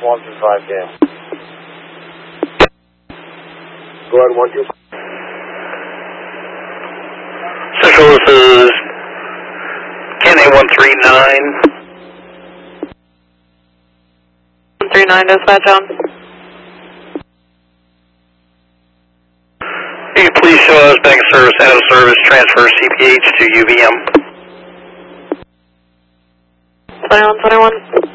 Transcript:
125 Dan. Go ahead, 125. Central, this is KNA 139. 139, dispatch on. Can you please show us bank service, out of service, transfer CPH to UVM? 2121.